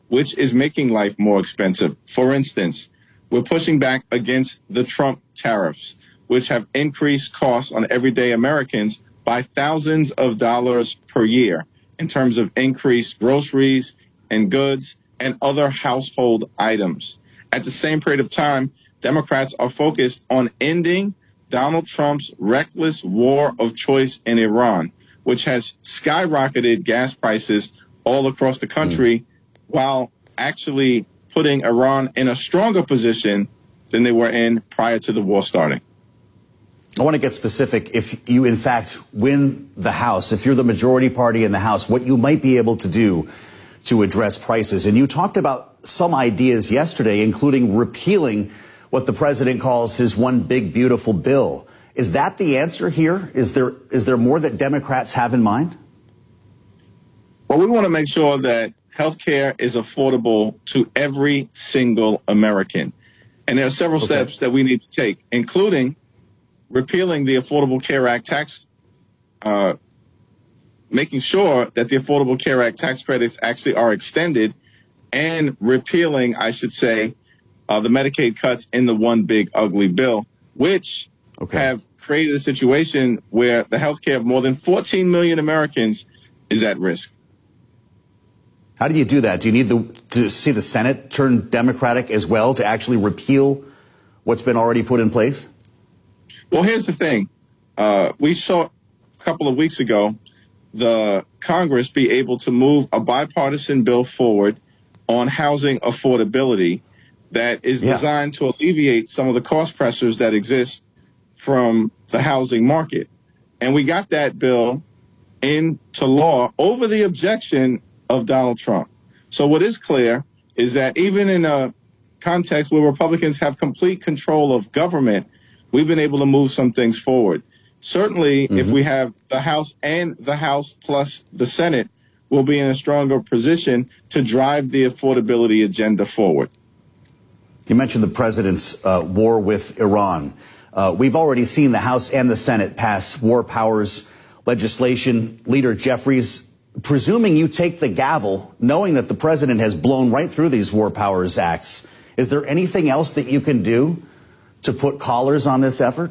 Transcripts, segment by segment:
which is making life more expensive. For instance, we're pushing back against the Trump tariffs, which have increased costs on everyday Americans by thousands of dollars per year in terms of increased groceries and goods and other household items. At the same period of time, Democrats are focused on ending Donald Trump's reckless war of choice in Iran, which has skyrocketed gas prices all across the country while actually putting Iran in a stronger position than they were in prior to the war starting. I want to get specific. If you, in fact, win the House, if you're the majority party in the House, what you might be able to do to address prices. And you talked about some ideas yesterday, including repealing what the president calls his one big, beautiful bill. Is that the answer here? Is there more that Democrats have in mind? Well, we want to make sure that health care is affordable to every single American. And there are several steps that we need to take, including repealing the Affordable Care Act tax, making sure that the Affordable Care Act tax credits actually are extended, and repealing, I should say, the Medicaid cuts in the one big ugly bill, which have created a situation where the health care of more than 14 million Americans is at risk. How do you do that? Do you need to see the Senate turn Democratic as well to actually repeal what's been already put in place? Well, here's the thing. We saw a couple of weeks ago the Congress be able to move a bipartisan bill forward on housing affordability that is designed to alleviate some of the cost pressures that exist from the housing market. And we got that bill into law over the objection of Donald Trump. So what is clear is that even in a context where Republicans have complete control of government, we've been able to move some things forward. Certainly, if we have the House and the House plus the Senate, we'll be in a stronger position to drive the affordability agenda forward. You mentioned the president's war with Iran. We've already seen the House and the Senate pass war powers legislation. Leader Jeffries, presuming you take the gavel, knowing that the president has blown right through these war powers acts, is there anything else that you can do to put collars on this effort?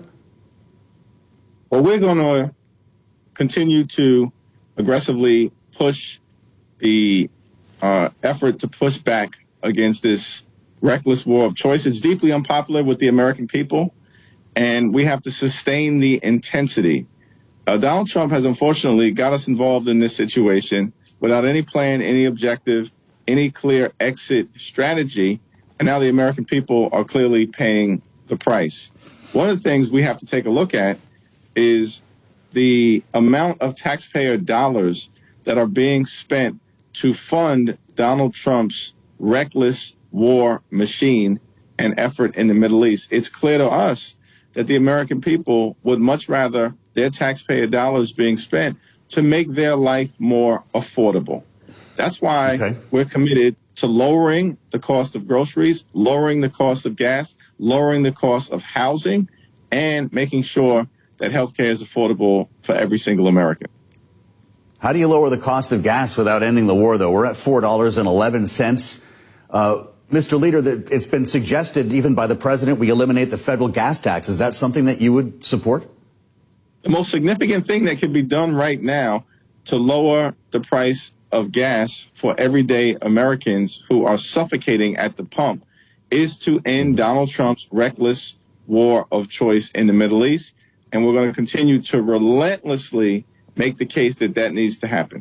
Well, we're going to continue to aggressively push the effort to push back against this reckless war of choice. It's deeply unpopular with the American people, and we have to sustain the intensity. Donald Trump has unfortunately got us involved in this situation without any plan, any objective, any clear exit strategy, and now the American people are clearly paying the price. One of the things we have to take a look at is the amount of taxpayer dollars that are being spent to fund Donald Trump's reckless war machine and effort in the Middle East. It's clear to us that the American people would much rather their taxpayer dollars being spent to make their life more affordable. That's why we're committed to lowering the cost of groceries, lowering the cost of gas, lowering the cost of housing, and making sure that health care is affordable for every single American. How do you lower the cost of gas without ending the war, though? We're at $4.11. Mr. Leader, it's been suggested even by the president we eliminate the federal gas tax. Is that something that you would support? The most significant thing that can be done right now to lower the price of gas for everyday Americans who are suffocating at the pump is to end Donald Trump's reckless war of choice in the Middle East. And we're going to continue to relentlessly make the case that that needs to happen.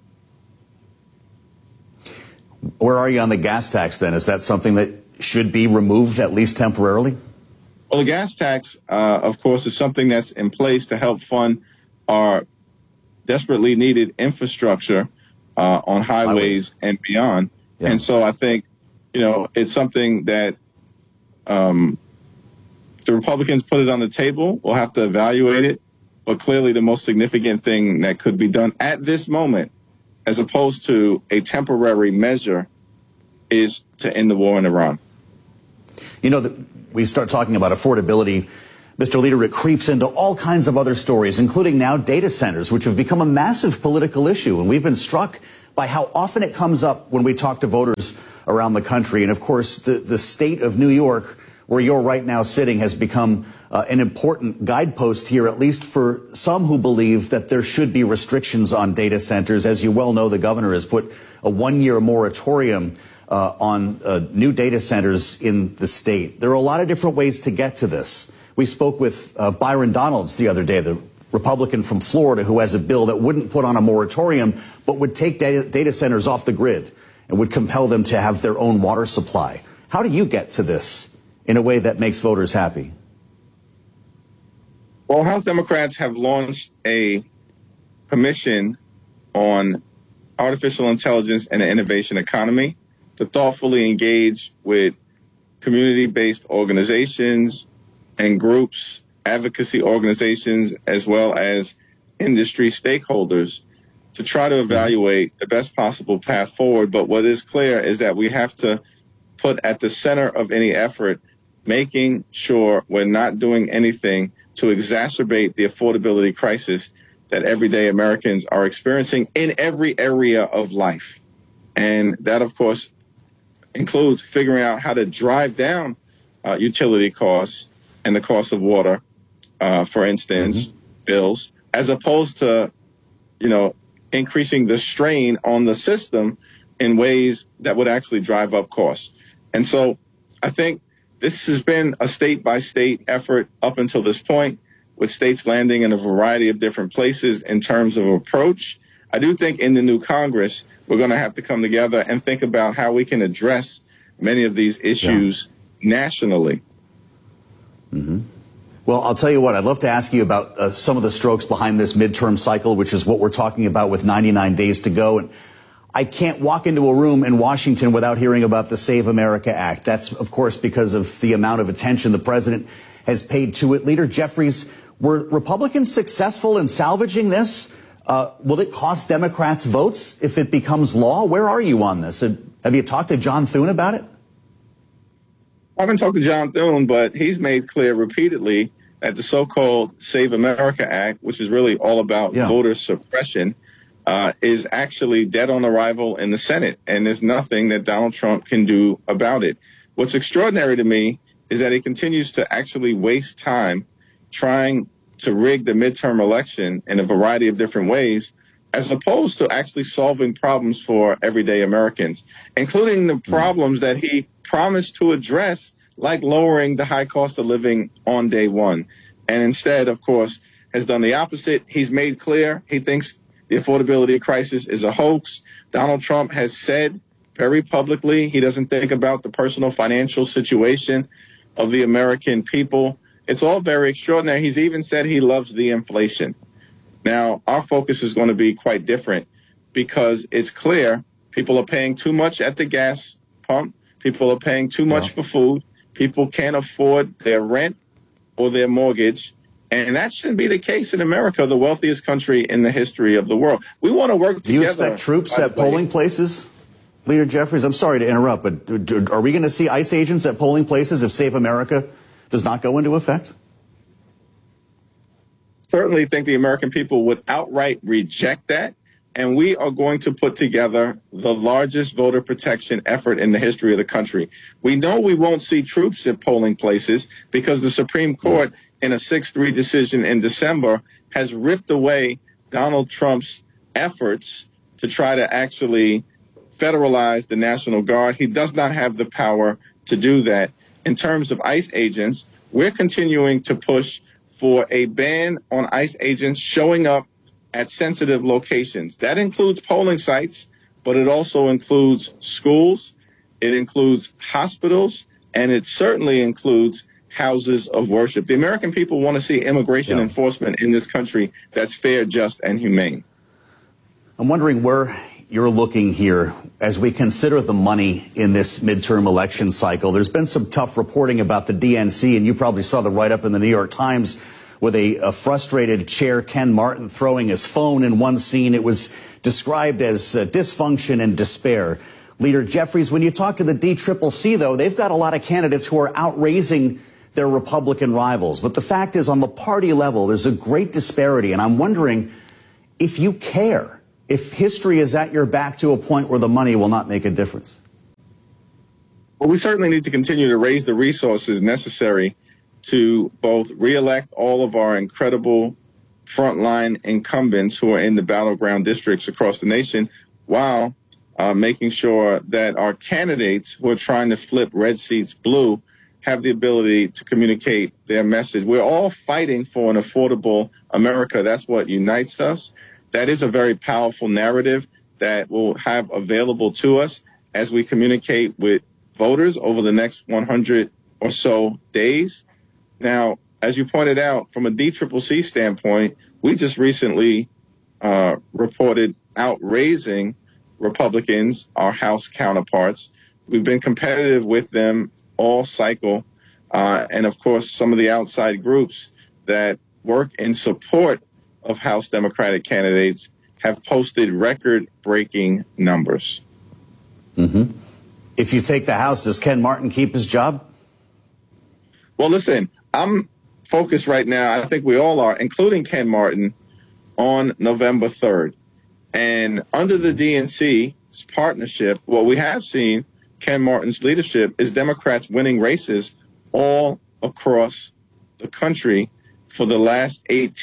Where are you on the gas tax, then? Is that something that should be removed, at least temporarily? Well, the gas tax, of course, is something that's in place to help fund our desperately needed infrastructure on highways and beyond. Yeah. And so I think, it's something that the Republicans put it on the table. We'll have to evaluate it. But clearly the most significant thing that could be done at this moment, as opposed to a temporary measure, is to end the war in Iran. We start talking about affordability, Mr. Leader, it creeps into all kinds of other stories, including now data centers, which have become a massive political issue. And we've been struck by how often it comes up when we talk to voters around the country. And of course, the state of New York, where you're right now sitting, has become an important guidepost here, at least for some who believe that there should be restrictions on data centers. As you well know, the governor has put a one-year moratorium on new data centers in the state. There are a lot of different ways to get to this. We spoke with Byron Donalds the other day, the Republican from Florida, who has a bill that wouldn't put on a moratorium, but would take data centers off the grid and would compel them to have their own water supply. How do you get to this in a way that makes voters happy? Well, House Democrats have launched a commission on artificial intelligence and the innovation economy to thoughtfully engage with community-based organizations and groups, advocacy organizations, as well as industry stakeholders to try to evaluate the best possible path forward. But what is clear is that we have to put at the center of any effort making sure we're not doing anything to exacerbate the affordability crisis that everyday Americans are experiencing in every area of life. And that, of course, includes figuring out how to drive down utility costs and the cost of water, for instance, bills, as opposed to, increasing the strain on the system in ways that would actually drive up costs. And so I think this has been a state-by-state effort up until this point, with states landing in a variety of different places in terms of approach. I do think in the new Congress, we're going to have to come together and think about how we can address many of these issues nationally. Well, I'll tell you what, I'd love to ask you about some of the strokes behind this midterm cycle, which is what we're talking about with 99 days to go. And I can't walk into a room in Washington without hearing about the Save America Act. That's, of course, because of the amount of attention the president has paid to it. Leader Jeffries, were Republicans successful in salvaging this? Will it cost Democrats votes if it becomes law? Where are you on this? Have you talked to John Thune about it? I haven't talked to John Thune, but he's made clear repeatedly that the so-called Save America Act, which is really all about voter suppression, is actually dead on arrival in the Senate, and there's nothing that Donald Trump can do about it. What's extraordinary to me is that he continues to actually waste time trying to rig the midterm election in a variety of different ways, as opposed to actually solving problems for everyday Americans, including the problems that he promised to address, like lowering the high cost of living on day one. And instead, of course, has done the opposite. He's made clear he thinks the affordability crisis is a hoax. Donald Trump has said very publicly he doesn't think about the personal financial situation of the American people. It's all very extraordinary. He's even said he loves the inflation. Now, our focus is going to be quite different because it's clear people are paying too much at the gas pump. People are paying too much for food. People can't afford their rent or their mortgage. And that shouldn't be the case in America, the wealthiest country in the history of the world. We want to work together. Do you expect troops at polling places? Leader Jeffries, I'm sorry to interrupt, but are we going to see ICE agents at polling places if Save America does not go into effect? Certainly think the American people would outright reject that. And we are going to put together the largest voter protection effort in the history of the country. We know we won't see troops at polling places because the Supreme Court, in a 6-3 decision in December, has ripped away Donald Trump's efforts to try to actually federalize the National Guard. He does not have the power to do that. In terms of ICE agents, we're continuing to push for a ban on ICE agents showing up at sensitive locations. That includes polling sites, but it also includes schools, it includes hospitals, and it certainly includes houses of worship. The American people want to see immigration enforcement in this country that's fair, just, and humane. I'm wondering where you're looking here as we consider the money in this midterm election cycle. There's been some tough reporting about the DNC, and you probably saw the write-up in the New York Times with a frustrated Chair Ken Martin throwing his phone in one scene. It was described as dysfunction and despair. Leader Jeffries, when you talk to the DCCC, though, they've got a lot of candidates who are outraising their Republican rivals. But the fact is, on the party level, there's a great disparity. And I'm wondering if you care, if history is at your back to a point where the money will not make a difference. Well, we certainly need to continue to raise the resources necessary to both reelect all of our incredible frontline incumbents who are in the battleground districts across the nation, while making sure that our candidates who are trying to flip red seats blue have the ability to communicate their message. We're all fighting for an affordable America. That's what unites us. That is a very powerful narrative that we'll have available to us as we communicate with voters over the next 100 or so days. Now, as you pointed out, from a DCCC standpoint, we just recently reported outraising Republicans, our House counterparts. We've been competitive with them all cycle. And, of course, some of the outside groups that work in support of House Democratic candidates have posted record-breaking numbers. Mm-hmm. If you take the House, does Ken Martin keep his job? Well, listen, I'm focused right now, I think we all are, including Ken Martin, on November 3rd. And under the DNC partnership, what we have seen, Ken Martin's leadership, is Democrats winning races all across the country for the last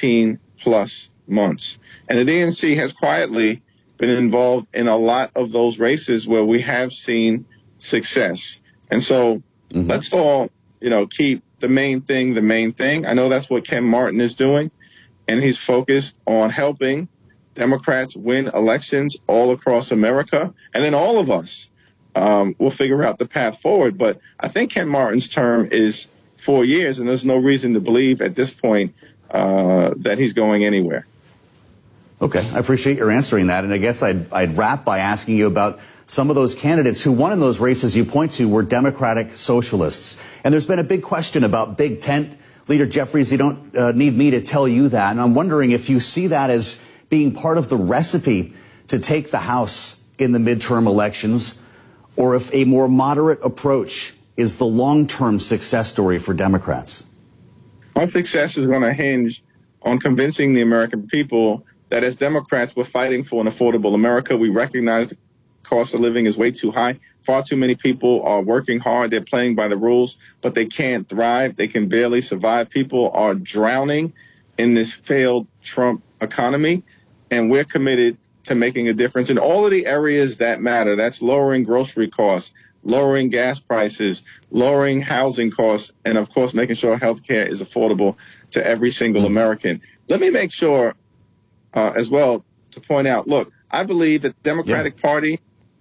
18-plus months. And the DNC has quietly been involved in a lot of those races where we have seen success. And so let's all, keep the main thing the main thing. I know that's what Ken Martin is doing, and he's focused on helping Democrats win elections all across America. And then all of us will figure out the path forward. But I think Ken Martin's term is 4 years, and there's no reason to believe at this point that he's going anywhere. Okay, I appreciate your answering that. And I guess I'd wrap by asking you about some of those candidates who won in those races you point to were Democratic socialists. And there's been a big question about Big Tent. Leader Jeffries, you don't need me to tell you that. And I'm wondering if you see that as being part of the recipe to take the House in the midterm elections, or if a more moderate approach is the long-term success story for Democrats. Our success is going to hinge on convincing the American people that as Democrats, we're fighting for an affordable America. We recognize the cost of living is way too high. Far too many people are working hard. They're playing by the rules, but they can't thrive. They can barely survive. People are drowning in this failed Trump economy, and we're committed to making a difference in all of the areas that matter. That's lowering grocery costs, lowering gas prices, lowering housing costs, and, of course, making sure health care is affordable to every single American. Let me make sure as well to point out, look, I believe that the Democratic Party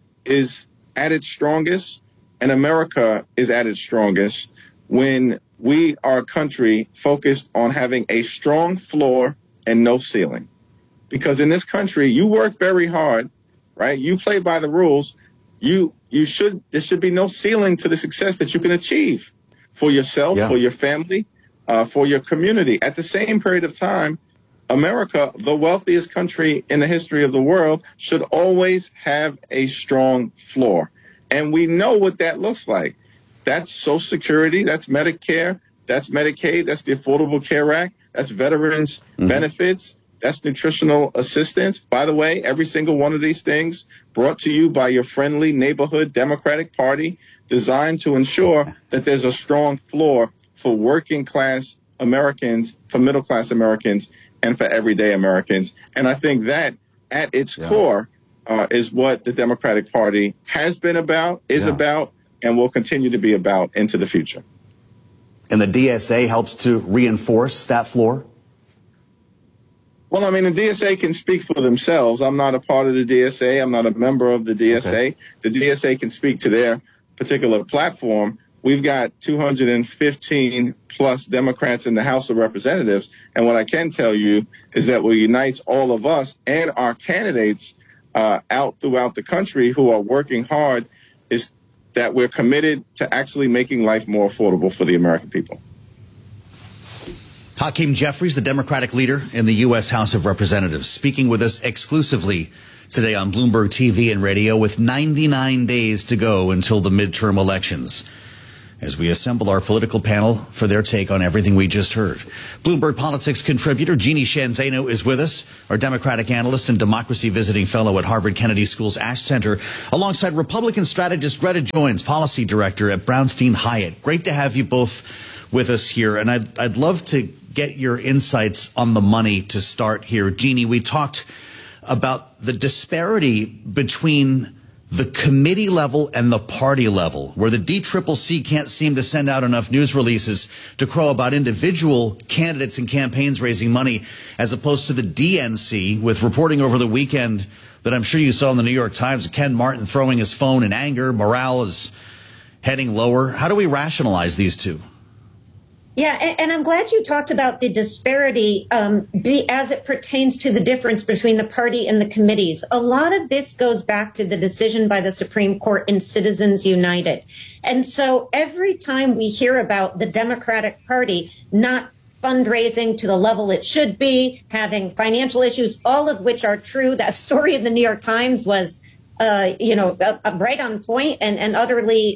is at its strongest and America is at its strongest when we are a country focused on having a strong floor and no ceiling. Because in this country, you work very hard, right? You play by the rules. There should be no ceiling to the success that you can achieve for yourself, for your family, for your community. At the same period of time, America, the wealthiest country in the history of the world, should always have a strong floor. And we know what that looks like. That's Social Security, that's Medicare, that's Medicaid, that's the Affordable Care Act, that's veterans benefits, that's nutritional assistance. By the way, every single one of these things brought to you by your friendly neighborhood Democratic Party, designed to ensure that there's a strong floor for working class Americans, for middle class Americans, and for everyday Americans. And I think that at its core is what the Democratic Party has been about, is about, and will continue to be about into the future. And the DSA helps to reinforce that floor? Well, I mean, the DSA can speak for themselves. I'm not a part of the DSA. I'm not a member of the DSA. Okay. The DSA can speak to their particular platform. We've got 215 plus Democrats in the House of Representatives. And what I can tell you is that what unites all of us and our candidates out throughout the country who are working hard is that we're committed to actually making life more affordable for the American people. Hakeem Jeffries, the Democratic leader in the U.S. House of Representatives, speaking with us exclusively today on Bloomberg TV and radio with 99 days to go until the midterm elections. as we assemble our political panel for their take on everything we just heard. Bloomberg Politics contributor Jeannie Sheehan Zaino is with us, our Democratic analyst and democracy visiting fellow at Harvard Kennedy School's Ash Center, alongside Republican strategist Greta Joins, policy director at Brownstein Hyatt. Great to have you both with us here, and I'd love to get your insights on the money to start here. Jeannie, we talked about the disparity between the committee level and the party level, where the DCCC can't seem to send out enough news releases to crow about individual candidates and campaigns raising money, as opposed to the DNC, with reporting over the weekend that I'm sure you saw in the New York Times, Ken Martin throwing his phone in anger. Morale is heading lower. How do we rationalize these two? Yeah, and I'm glad you talked about the disparity as it pertains to the difference between the party and the committees. A lot of this goes back to the decision by the Supreme Court in Citizens United. And so every time we hear about the Democratic Party not fundraising to the level it should be, having financial issues, all of which are true, that story in the New York Times was right on point and utterly,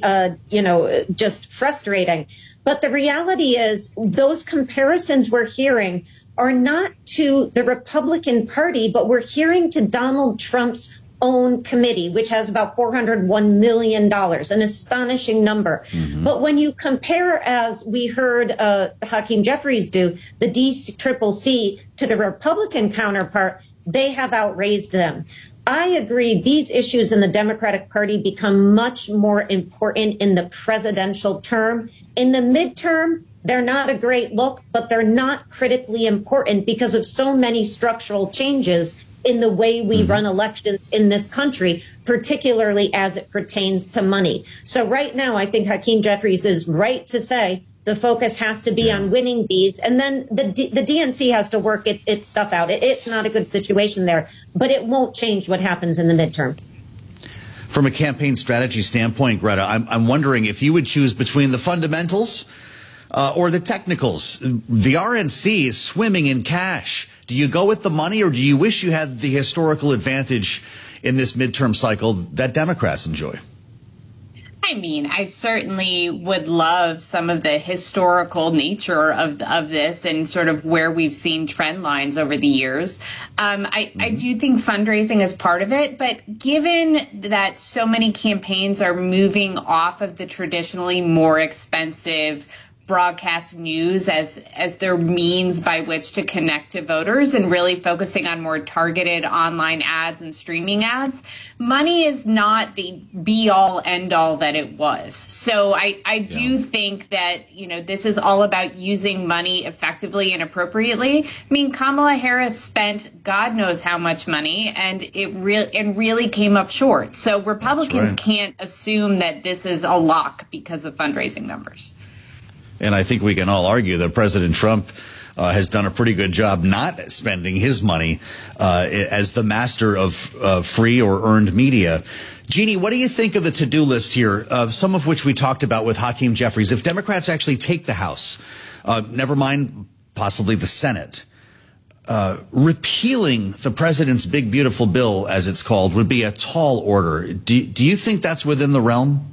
just frustrating. But the reality is those comparisons we're hearing are not to the Republican Party, but we're hearing to Donald Trump's own committee, which has about $401 million, an astonishing number. Mm-hmm. But when you compare, as we heard Hakeem Jeffries do, the DCCC to the Republican counterpart, they have outraised them. I agree these issues in the Democratic Party become much more important in the presidential term. In the midterm, they're not a great look, but they're not critically important because of so many structural changes in the way we run elections in this country, particularly as it pertains to money. So right now, I think Hakeem Jeffries is right to say the focus has to be on winning these, and then the DNC has to work its stuff out. It's not a good situation there, but it won't change what happens in the midterm. From a campaign strategy standpoint, Greta, I'm wondering if you would choose between the fundamentals or the technicals. The RNC is swimming in cash. Do you go with the money, or do you wish you had the historical advantage in this midterm cycle that Democrats enjoy? I mean, I certainly would love some of the historical nature of this and sort of where we've seen trend lines over the years. I do think fundraising is part of it, but given that so many campaigns are moving off of the traditionally more expensive broadcast news as their means by which to connect to voters and really focusing on more targeted online ads and streaming ads, money is not the be-all, end-all that it was. So I do think that, this is all about using money effectively and appropriately. I mean, Kamala Harris spent God knows how much money, and it really came up short. So Republicans can't assume that this is a lock because of fundraising numbers. And I think we can all argue that President Trump has done a pretty good job not spending his money as the master of free or earned media. Jeannie, what do you think of the to-do list here, some of which we talked about with Hakeem Jeffries? If Democrats actually take the House, never mind possibly the Senate, repealing the president's big, beautiful bill, as it's called, would be a tall order. Do you think that's within the realm?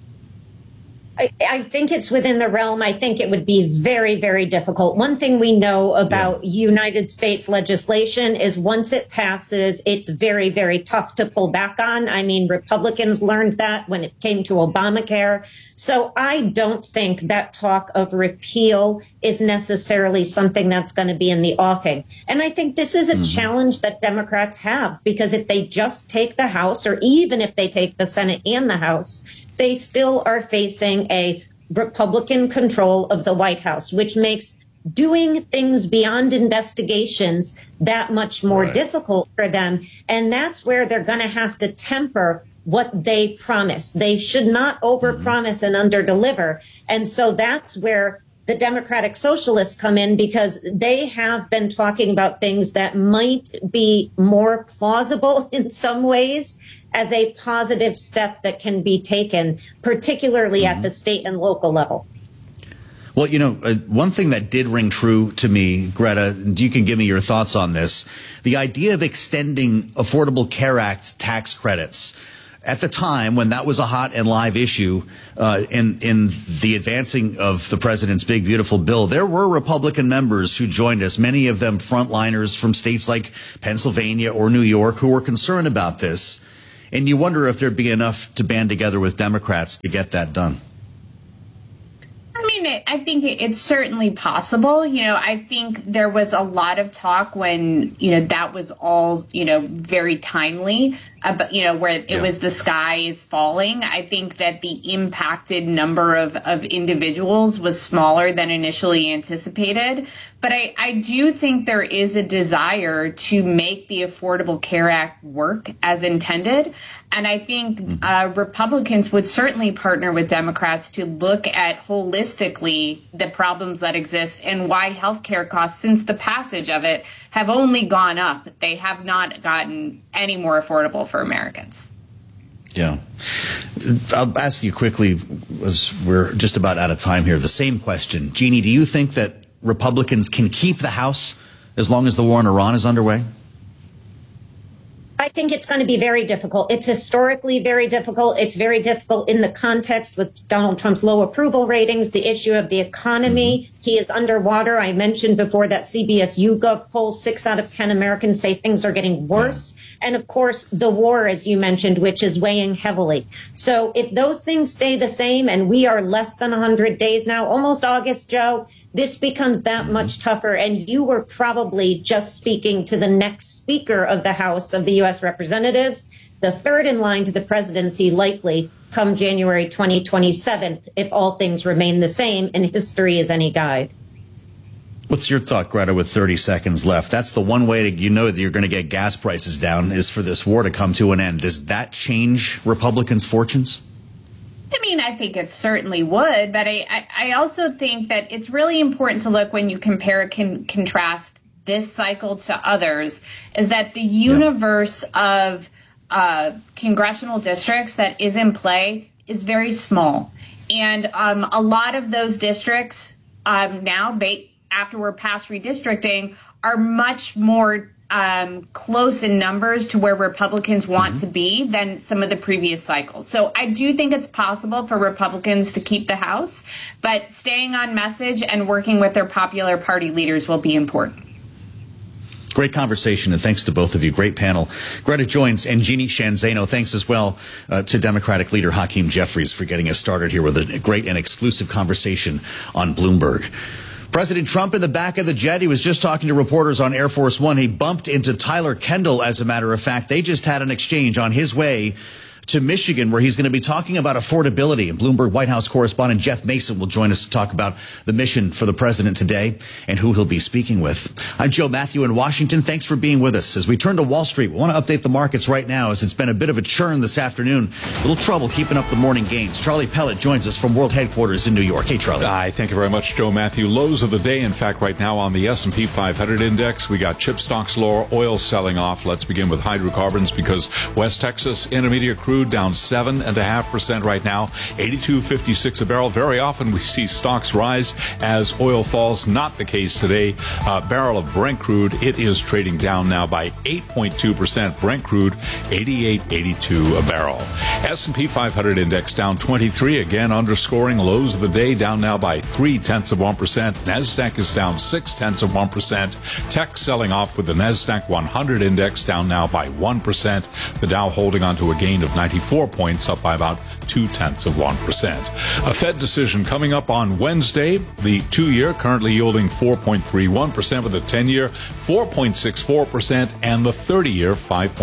I think it's within the realm. I think it would be very, very difficult. One thing we know about United States legislation is once it passes, it's very, very tough to pull back on. I mean, Republicans learned that when it came to Obamacare. So I don't think that talk of repeal is necessarily something that's going to be in the offing. And I think this is a challenge that Democrats have, because if they just take the House, or even if they take the Senate and the House, they still are facing a Republican control of the White House, which makes doing things beyond investigations that much more difficult for them. And that's where they're going to have to temper what they promise. They should not overpromise and underdeliver. And so that's where the Democratic Socialists come in, because they have been talking about things that might be more plausible in some ways as a positive step that can be taken, particularly at the state and local level. Well, one thing that did ring true to me, Greta, and you can give me your thoughts on this, the idea of extending Affordable Care Act tax credits at the time when that was a hot and live issue in the advancing of the president's big, beautiful bill, there were Republican members who joined us, many of them frontliners from states like Pennsylvania or New York, who were concerned about this. And you wonder if there'd be enough to band together with Democrats to get that done. I mean, I think it's certainly possible. You know, I think there was a lot of talk when, you know, that was all, you know, very timely, but, you know, where it was the sky is falling. I think that the impacted number of individuals was smaller than initially anticipated. But I do think there is a desire to make the Affordable Care Act work as intended. And I think Republicans would certainly partner with Democrats to look at holistically the problems that exist and why healthcare costs since the passage of it have only gone up. They have not gotten any more affordable for Americans. Yeah. I'll ask you quickly, as we're just about out of time here, the same question. Jeannie, do you think that Republicans can keep the House as long as the war in Iran is underway? I think it's going to be very difficult. It's historically very difficult. It's very difficult in the context with Donald Trump's low approval ratings, the issue of the economy. He is underwater. I mentioned before that CBS YouGov poll, 6 out of 10 Americans say things are getting worse. And of course, the war, as you mentioned, which is weighing heavily. So if those things stay the same, and we are less than 100 days now, almost August, Joe, this becomes that much tougher. And you were probably just speaking to the next Speaker of the House of the U.S. Representatives, the third in line to the presidency, likely come January 2027, if all things remain the same and history is any guide. What's your thought, Greta, with 30 seconds left? That's the one way you know that you're going to get gas prices down is for this war to come to an end. Does that change Republicans' fortunes? I mean, I think it certainly would, but I also think that it's really important to look when you compare and contrast this cycle to others, is that the universe of congressional districts that is in play is very small. And a lot of those districts now, after we're past redistricting, are much more close in numbers to where Republicans want to be than some of the previous cycles. So I do think it's possible for Republicans to keep the House, but staying on message and working with their popular party leaders will be important. Great conversation, and thanks to both of you. Great panel. Greta Joins and Jeannie Sheehan Zaino. Thanks as well to Democratic leader Hakeem Jeffries for getting us started here with a great and exclusive conversation on Bloomberg. President Trump in the back of the jet. He was just talking to reporters on Air Force One. He bumped into Tyler Kendall, as a matter of fact. They just had an exchange on his way to Michigan, where he's going to be talking about affordability. And Bloomberg White House correspondent Jeff Mason will join us to talk about the mission for the president today and who he'll be speaking with. I'm Joe Matthew in Washington. Thanks for being with us. As we turn to Wall Street, we want to update the markets right now, as it's been a bit of a churn this afternoon. A little trouble keeping up the morning gains. Charlie Pellet joins us from World Headquarters in New York. Hey, Charlie. Hi, thank you very much, Joe Matthew. Lows of the day, in fact, right now on the S&P 500 index, we got chip stocks lower, oil selling off. Let's begin with hydrocarbons, because West Texas Intermediate crude down 7.5% right now, 82.56 a barrel. Very often we see stocks rise as oil falls. Not the case today. Barrel of Brent crude, it is trading down now by 8.2%. Brent crude, 88.82 a barrel. S&P 500 index down 23, again underscoring lows of the day, down now by 0.3%. Nasdaq is down 0.6%. Tech selling off, with the Nasdaq 100 index down now by 1%. The Dow holding on to a gain of 94 points, up by about 0.2%. A Fed decision coming up on Wednesday. The 2-year currently yielding 4.31%, with the 10-year 4.64%, and the 30-year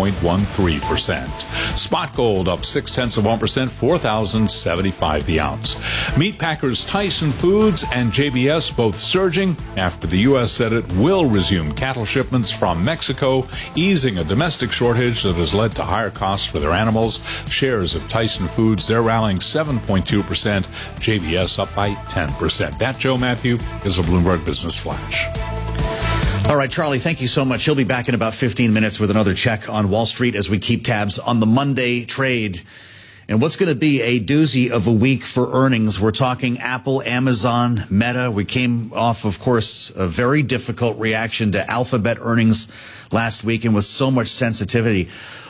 5.13%. Spot gold up 0.6%, $4,075 the ounce. Meat packers Tyson Foods and JBS both surging after the U.S. said it will resume cattle shipments from Mexico, easing a domestic shortage that has led to higher costs for their animals. Shares of Tyson Foods, they're rallying 7.2%. JBS up by 10%. That, Joe Matthew, is a Bloomberg Business Flash. All right, Charlie, thank you so much. He'll be back in about 15 minutes with another check on Wall Street as we keep tabs on the Monday trade. And what's going to be a doozy of a week for earnings. We're talking Apple, Amazon, Meta. We came off, of course, a very difficult reaction to Alphabet earnings last week, and with so much sensitivity.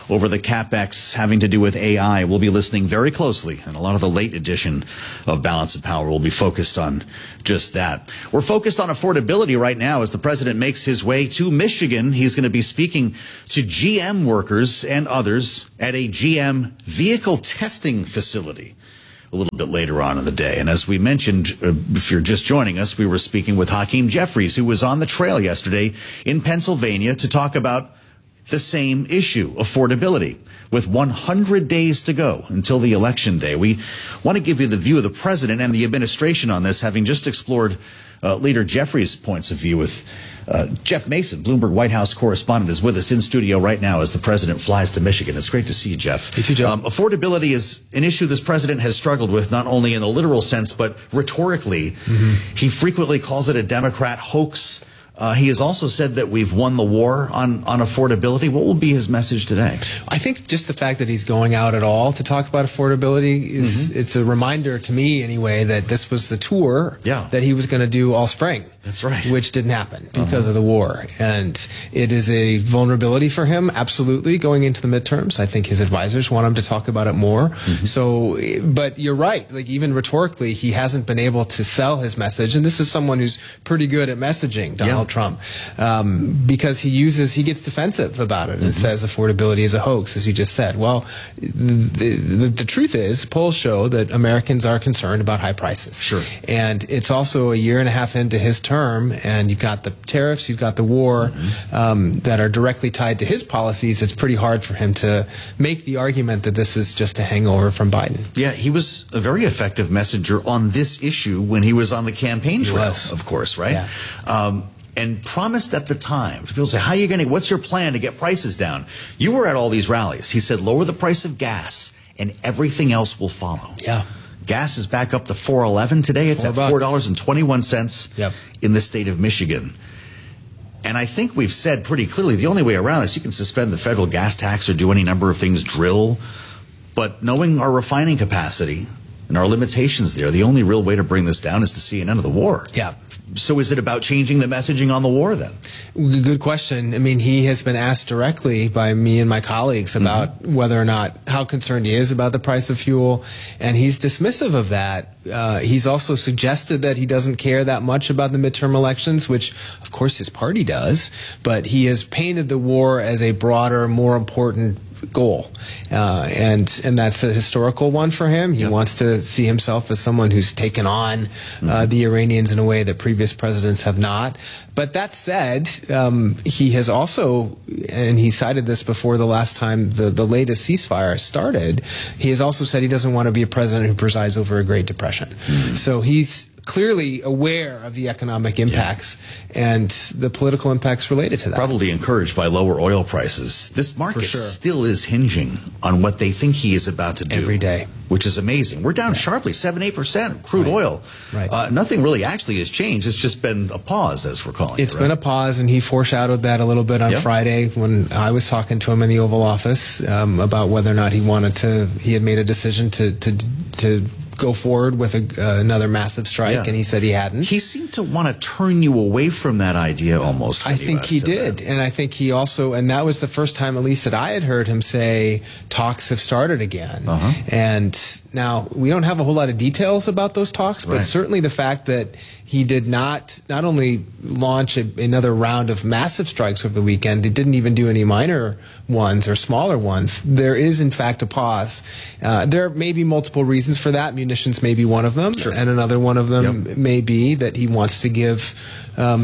over the CapEx having to do with AI. We'll be listening very closely, and a lot of the late edition of Balance of Power will be focused on just that. We're focused on affordability right now as the president makes his way to Michigan. He's going to be speaking to GM workers and others at a GM vehicle testing facility a little bit later on in the day. And as we mentioned, if you're just joining us, we were speaking with Hakeem Jeffries, who was on the trail yesterday in Pennsylvania to talk about the same issue, affordability. With 100 days to go until the election day, we want to give you the view of the president and the administration on this, having just explored Leader Jeffries' points of view with Jeff Mason, Bloomberg White House correspondent, is with us in studio right now as the president flies to Michigan. It's great to see you, Jeff. You too, Joe. Affordability is an issue this president has struggled with, not only in the literal sense, but rhetorically. He frequently calls it a Democrat hoax. He has also said that we've won the war on affordability. What will be his message today? I think just the fact that he's going out at all to talk about affordability is it's a reminder to me anyway that this was the tour that he was going to do all spring. That's right. Which didn't happen because of the war. And it is a vulnerability for him, absolutely, going into the midterms. I think his advisors want him to talk about it more. So, but you're right. Like, even rhetorically, he hasn't been able to sell his message. And this is someone who's pretty good at messaging, Donald Trump, because he gets defensive about it and says affordability is a hoax, as you just said. Well, the truth is, polls show that Americans are concerned about high prices. Sure. And it's also a year and a half into his term, and you've got the tariffs, you've got the war that are directly tied to his policies. It's pretty hard for him to make the argument that this is just a hangover from Biden. Yeah, he was a very effective messenger on this issue when he was on the campaign trail, of course, right? Yeah. And promised at the time, people say, how are you going to, what's your plan to get prices down? You were at all these rallies. He said, lower the price of gas and everything else will follow. Yeah. Gas is back up to $4.11 today. It's at $4.21 in the state of Michigan. And I think we've said pretty clearly the only way around this, you can suspend the federal gas tax or do any number of things, drill. But knowing our refining capacity and our limitations there, the only real way to bring this down is to see an end of the war. Yeah. So is it about changing the messaging on the war then? Good question. I mean, he has been asked directly by me and my colleagues about whether or not, how concerned he is about the price of fuel, and he's dismissive of that. He's also suggested that he doesn't care that much about the midterm elections, which of course his party does, but he has painted the war as a broader, more important goal, and that's a historical one for him. He wants to see himself as someone who's taken on the Iranians in a way that previous presidents have not. But that said, he has also, and he cited this before the last time the latest ceasefire started, he has also said he doesn't want to be a president who presides over a Great Depression. So he's clearly aware of the economic impacts and the political impacts related to that. Probably encouraged by lower oil prices. This market still is hinging on what they think he is about to do. Every day. Which is amazing. We're down sharply, 7-8% crude oil. Right. Nothing really actually has changed. It's just been a pause, as we're calling it. It's been a pause, and he foreshadowed that a little bit on Friday when I was talking to him in the Oval Office about whether or not he had made a decision to go forward with another massive strike, and he said he hadn't. He seemed to want to turn you away from that idea almost. I think he did, and I think he also, and that was the first time at least that I had heard him say talks have started again. And now we don't have a whole lot of details about those talks, but certainly the fact that he did not only launch another round of massive strikes over the weekend, he didn't even do any minor ones or smaller ones. There is, in fact, a pause. There may be multiple reasons for that. Munitions may be one of them, and another one of them may be that he wants to give a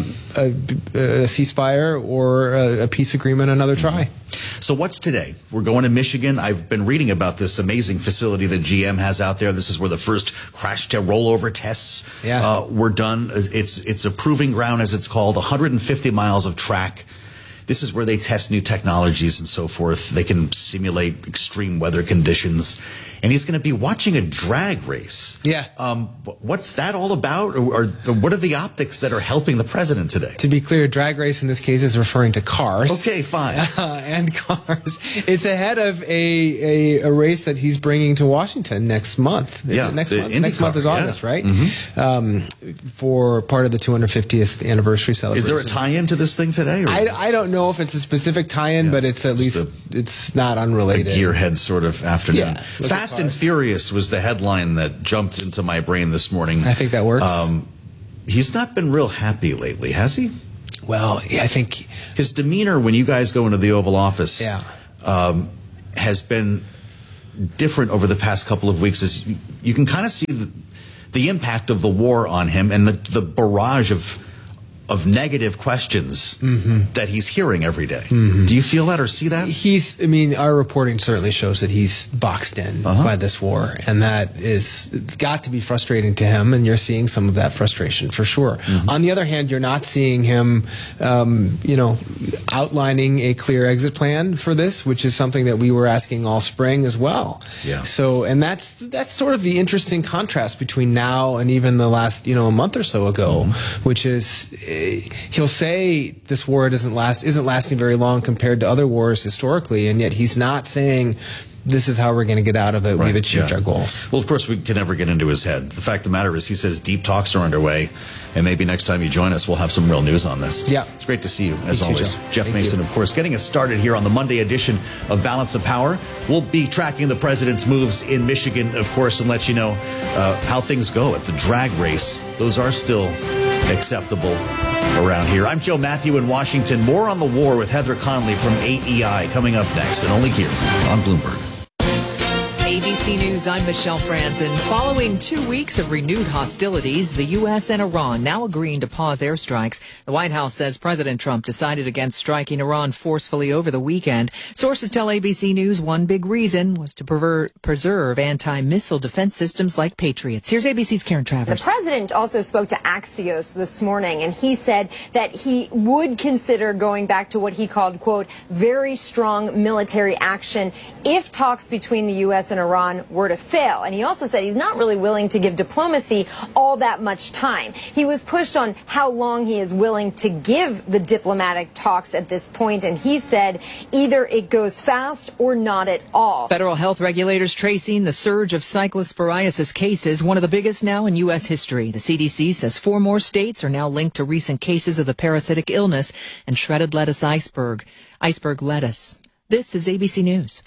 ceasefire or a peace agreement another try. So what's today? We're going to Michigan. I've been reading about this amazing facility that GM has out there. This is where the first crash to rollover tests were done. It's a proving ground, as it's called, 150 miles of track. This is where they test new technologies and so forth. They can simulate extreme weather conditions. and he's going to be watching a drag race. Yeah. What's that all about? Or what are the optics that are helping the president today? To be clear, drag race in this case is referring to cars. Okay, fine. And cars. It's ahead of a race that he's bringing to Washington next month. Next month is August, right? Mm-hmm. For part of the 250th anniversary celebration. Is there a tie-in to this thing today? Or I don't know if it's a specific tie-in, but it's at least it's not unrelated. A gearhead sort of afternoon. Yeah, Fast and Furious was the headline that jumped into my brain this morning. I think that works. He's not been real happy lately, has he? Well, I think his demeanor when you guys go into the Oval Office has been different over the past couple of weeks. As you can kind of see the impact of the war on him and the barrage of negative questions that he's hearing every day. Do you feel that or see that? Our reporting certainly shows that he's boxed in by this war, and that is got to be frustrating to him, and you're seeing some of that frustration for sure. On the other hand, you're not seeing him, outlining a clear exit plan for this, which is something that we were asking all spring as well. Yeah. So, and that's sort of the interesting contrast between now and even the last, a month or so ago, which is, he'll say this war isn't lasting very long compared to other wars historically, and yet he's not saying this is how we're going to get out of it. We've achieved our goals. Well, of course, we can never get into his head. The fact of the matter is he says deep talks are underway, and maybe next time you join us, we'll have some real news on this. Yeah. It's great to see you, as always. Jeff Thank Mason, you. of course, getting us started here on the Monday edition of Balance of Power. We'll be tracking the president's moves in Michigan, of course, and let you know how things go at the drag race. Those are still acceptable around here. I'm Joe Matthew in Washington. More on the war with Heather Conley from AEI coming up next, and only here on Bloomberg. ABC News, I'm Michelle Franzen. Following 2 weeks of renewed hostilities, the U.S. and Iran now agreeing to pause airstrikes. The White House says President Trump decided against striking Iran forcefully over the weekend. Sources tell ABC News one big reason was to preserve anti-missile defense systems like Patriots. Here's ABC's Karen Travers. The president also spoke to Axios this morning, and he said that he would consider going back to what he called, quote, very strong military action if talks between the U.S. and Iran were to fail. And he also said he's not really willing to give diplomacy all that much time. He was pushed on how long he is willing to give the diplomatic talks at this point, and he said either it goes fast or not at all. Federal health regulators tracing the surge of cyclosporiasis cases, one of the biggest now in U.S. history. The CDC says 4 more states are now linked to recent cases of the parasitic illness and shredded lettuce iceberg lettuce. This is ABC News.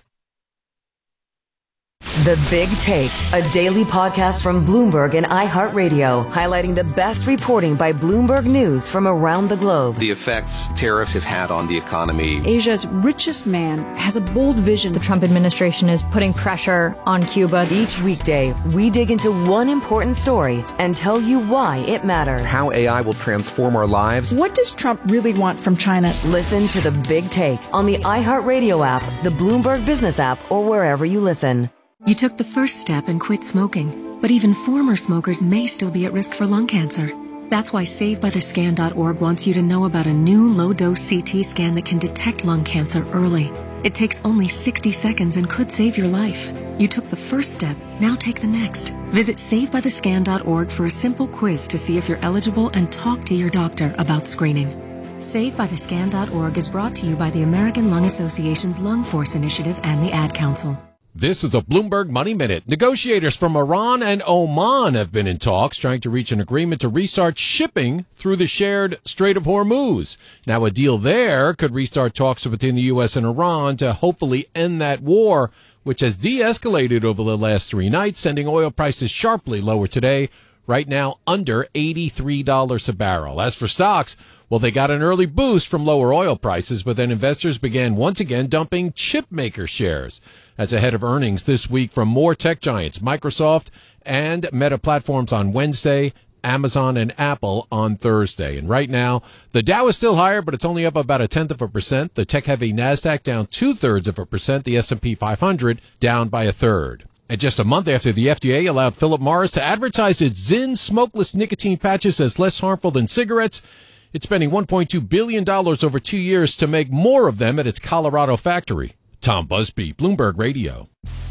The Big Take, a daily podcast from Bloomberg and iHeartRadio, highlighting the best reporting by Bloomberg News from around the globe. The effects tariffs have had on the economy. Asia's richest man has a bold vision. The Trump administration is putting pressure on Cuba. Each weekday, we dig into one important story and tell you why it matters. How AI will transform our lives. What does Trump really want from China? Listen to The Big Take on the iHeartRadio app, the Bloomberg Business app, or wherever you listen. You took the first step and quit smoking, but even former smokers may still be at risk for lung cancer. That's why SaveByTheScan.org wants you to know about a new low-dose CT scan that can detect lung cancer early. It takes only 60 seconds and could save your life. You took the first step, now take the next. Visit SaveByTheScan.org for a simple quiz to see if you're eligible and talk to your doctor about screening. SaveByTheScan.org is brought to you by the American Lung Association's Lung Force Initiative and the Ad Council. This is a Bloomberg Money Minute. Negotiators from Iran and Oman have been in talks trying to reach an agreement to restart shipping through the shared Strait of Hormuz. Now, a deal there could restart talks between the U.S. and Iran to hopefully end that war, which has de-escalated over the last 3 nights, sending oil prices sharply lower today, right now under $83 a barrel. As for stocks, well, they got an early boost from lower oil prices, but then investors began once again dumping chip maker shares. That's ahead of earnings this week from more tech giants, Microsoft and Meta Platforms on Wednesday, Amazon and Apple on Thursday. And right now, the Dow is still higher, but it's only up about 0.1%. The tech-heavy NASDAQ down 0.2%. The S&P 500 down by 1/3. And just a month after the FDA allowed Philip Morris to advertise its Zyn smokeless nicotine patches as less harmful than cigarettes, it's spending $1.2 billion over 2 years to make more of them at its Colorado factory. Tom Busby, Bloomberg Radio.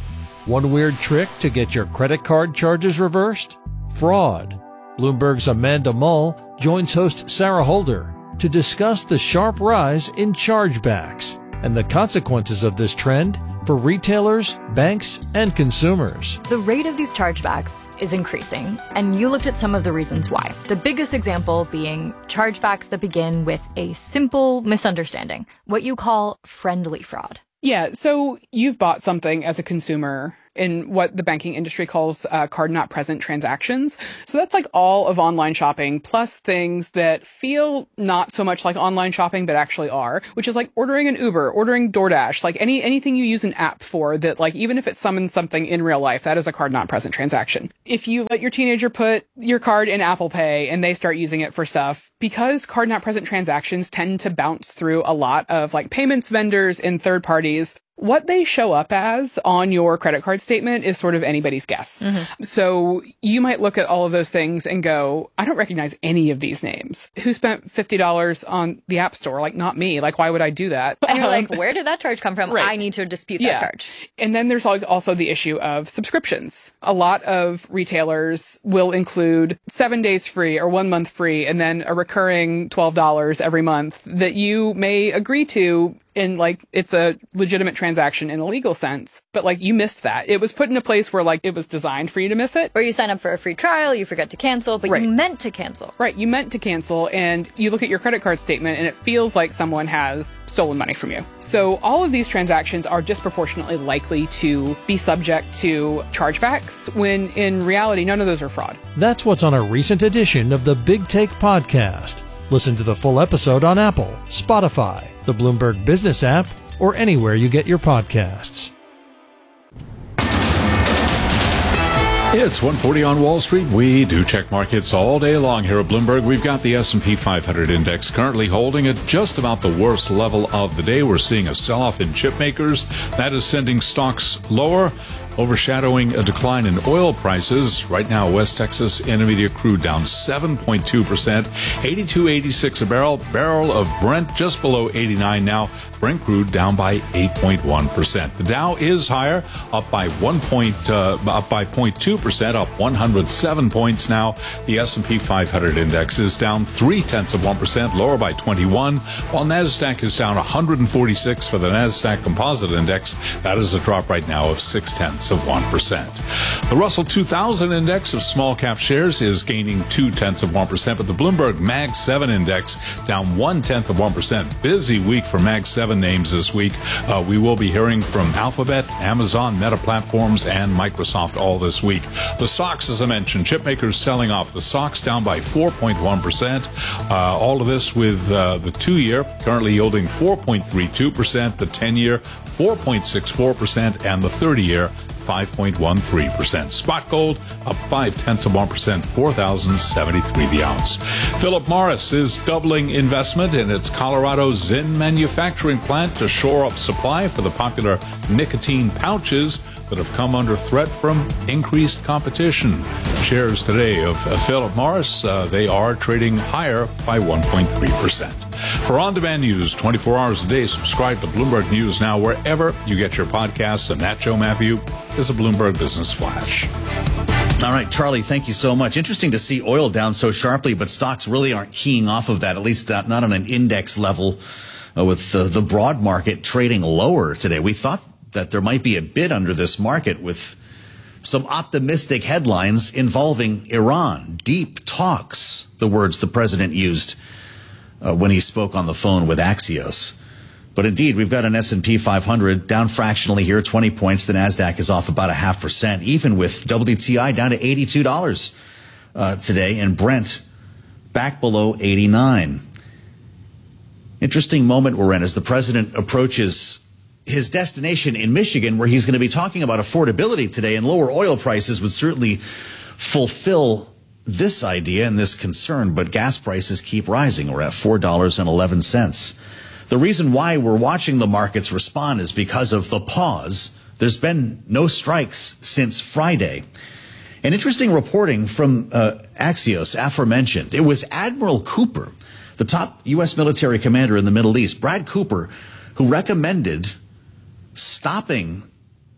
One weird trick to get your credit card charges reversed? Fraud. Bloomberg's Amanda Mull joins host Sarah Holder to discuss the sharp rise in chargebacks and the consequences of this trend for retailers, banks, and consumers. The rate of these chargebacks is increasing, and you looked at some of the reasons why. The biggest example being chargebacks that begin with a simple misunderstanding, what you call friendly fraud. Yeah, so you've bought something as a consumer in what the banking industry calls card not present transactions. So that's like all of online shopping plus things that feel not so much like online shopping, but actually are, which is like ordering an Uber, ordering DoorDash, like anything you use an app for that, like, even if it summons something in real life, that is a card not present transaction. If you let your teenager put your card in Apple Pay and they start using it for stuff, because card not present transactions tend to bounce through a lot of like payments vendors and third parties, what they show up as on your credit card statement is sort of anybody's guess. Mm-hmm. So you might look at all of those things and go, I don't recognize any of these names. Who spent $50 on the App Store? Like, not me. Like, why would I do that? And you're like, where did that charge come from? Right. I need to dispute that charge. And then there's also the issue of subscriptions. A lot of retailers will include 7 days free or 1 month free, and then a recurring $12 every month that you may agree to. And like, it's a legitimate transaction in a legal sense, but like, you missed that. It was put in a place where like, it was designed for you to miss it. Or you sign up for a free trial, you forget to cancel, but you meant to cancel. Right. You meant to cancel, and you look at your credit card statement and it feels like someone has stolen money from you. So all of these transactions are disproportionately likely to be subject to chargebacks, when in reality, none of those are fraud. That's what's on a recent edition of the Big Take podcast. Listen to the full episode on Apple, Spotify, the Bloomberg Business app, or anywhere you get your podcasts. It's 1:40 on Wall Street. We do check markets all day long here at Bloomberg. We've got the S&P 500 index currently holding at just about the worst level of the day. We're seeing a sell-off in chip makers. That is sending stocks lower, overshadowing a decline in oil prices. Right now, West Texas Intermediate crude down 7.2%, 82.86 a barrel. Barrel of Brent just below 89 now. Brent crude down by 8.1%. The Dow is higher, up by 0.2%, up 107 points now. The S&P 500 index is down 0.3%, lower by 21, while Nasdaq is down 146 for the Nasdaq Composite Index. That is a drop right now of 0.6%. The Russell 2000 index of small cap shares is gaining 0.2%, but the Bloomberg Mag 7 index down 0.1%. Busy week for Mag 7 names this week. We will be hearing from Alphabet, Amazon, Meta Platforms, and Microsoft all this week. The stocks, as I mentioned, chip makers selling off. The stocks down by 4.1%. All of this with the 2-year currently yielding 4.32%, the 10-year 4.64%, and the 30-year 5.13%. Spot gold up 0.5%, $4,073 the ounce. Philip Morris is doubling investment in its Colorado Zyn manufacturing plant to shore up supply for the popular nicotine pouches that have come under threat from increased competition. Shares today of Philip Morris, they are trading higher by 1.3%. For on-demand news 24 hours a day, subscribe to Bloomberg News Now wherever you get your podcasts. And that, Joe Matthew, is a Bloomberg Business Flash. All right, Charlie, thank you so much. Interesting to see oil down so sharply, but stocks really aren't keying off of that, at least not on an index level, with the broad market trading lower today. We thought that there might be a bid under this market with some optimistic headlines involving Iran. Deep talks, the words the president used when he spoke on the phone with Axios. But indeed, we've got an S&P 500 down fractionally here, 20 points. The Nasdaq is off about 0.5%, even with WTI down to $82 today, and Brent back below 89. Interesting moment we're in as the president approaches his destination in Michigan, where he's going to be talking about affordability today, and lower oil prices would certainly fulfill this idea and this concern, but gas prices keep rising. We're at $4.11. The reason why we're watching the markets respond is because of the pause. There's been no strikes since Friday. An interesting reporting from Axios, aforementioned. It was Admiral Cooper, the top U.S. military commander in the Middle East, Brad Cooper, who recommended stopping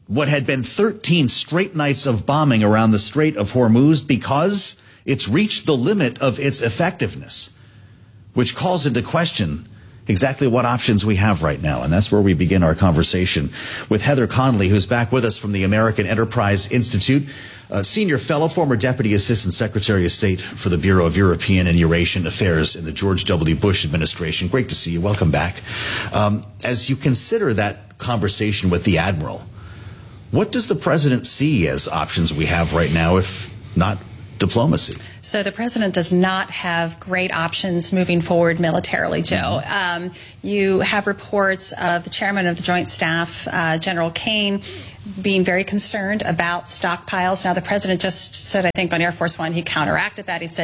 what had been 13 straight nights of bombing around the Strait of Hormuz because it's reached the limit of its effectiveness, which calls into question exactly what options we have right now. And that's where we begin our conversation with Heather Conley, who's back with us from the American Enterprise Institute, senior fellow, former Deputy Assistant Secretary of State for the Bureau of European and Eurasian Affairs in the George W. Bush administration. Great to see you. Welcome back. As you consider that conversation with the Admiral, what does the president see as options we have right now, if not diplomacy? So the president does not have great options moving forward militarily, Joe. You have reports of the chairman of the Joint Staff, General Kane, being very concerned about stockpiles. Now, the president just said, I think on Air Force One, he counteracted that. He said